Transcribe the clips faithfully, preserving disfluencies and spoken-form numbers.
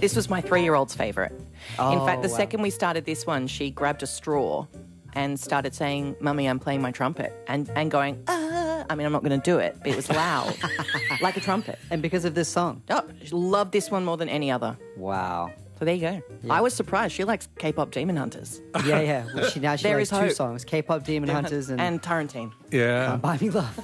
This was my three-year-old's favourite. Oh, In fact, the wow. second we started this one, she grabbed a straw and started saying, "Mummy, I'm playing my trumpet," and, and going, ah. I mean, I'm not going to do it, but it was loud, like a trumpet. And because of this song. Oh, she loved this one more than any other. Wow. So there you go. I was surprised. She likes K-pop Demon Hunters. Yeah, yeah. Well, she, now she There likes is two hope. songs, K-pop Demon Hunters and, and Tarantine. Yeah. Can't Buy Me Love.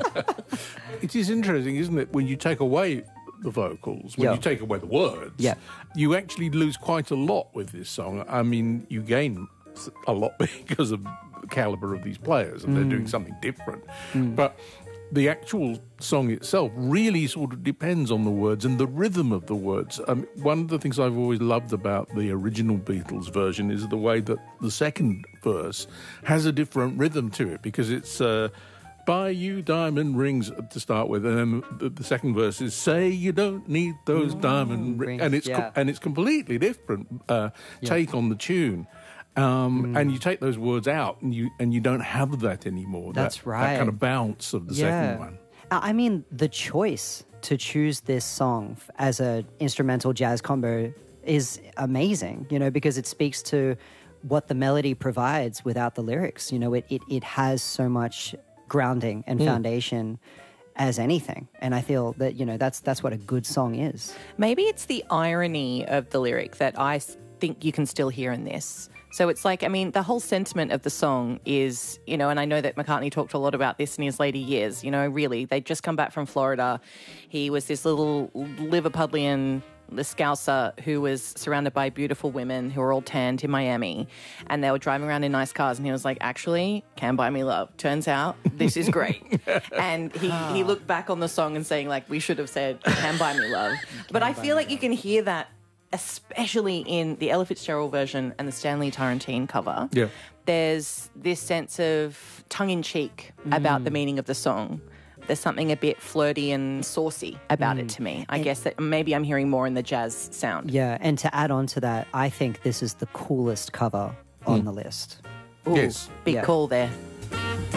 It is interesting, isn't it, when you take away the vocals, when Yeah. you take away the words, Yeah. you actually lose quite a lot with this song. I mean, you gain a lot because of the caliber of these players, and they're doing something different. But the actual song itself really sort of depends on the words and the rhythm of the words. Um, one of the things I've always loved about the original Beatles version is the way that the second verse has a different rhythm to it, because it's uh, buy you diamond rings to start with, and then the, the second verse is say you don't need those diamond rings, rings, and it's co- yeah. and it's completely different uh, take on the tune. Um, And you take those words out, and you and you don't have that anymore. That's that, right. That kind of bounce of the second one. I I mean, the choice to choose this song f- as a instrumental jazz combo is amazing, you know, because it speaks to what the melody provides without the lyrics. You know, it, it, it has so much grounding and foundation as anything. And I feel that, you know, that's that's what a good song is. Maybe it's the irony of the lyric that I s- think you can still hear in this. So it's like, I mean, the whole sentiment of the song is, you know, and I know that McCartney talked a lot about this in his later years, you know, really. They'd just come back from Florida. He was this little Liverpudlian Scouser who was surrounded by beautiful women who were all tanned in Miami, and they were driving around in nice cars, and he was like, actually, Can Buy Me Love. Turns out this is great. And he, he looked back on the song and saying, like, we should have said Can Buy Me Love. But I feel like you can hear that especially in the Ella Fitzgerald version and the Stanley Tarantine cover. Yeah. There's this sense of tongue-in-cheek about the meaning of the song. There's something a bit flirty and saucy about it to me. I guess that maybe I'm hearing more in the jazz sound. Yeah, and to add on to that, I think this is the coolest cover on the list. Ooh, Yes. Big Yeah. call there.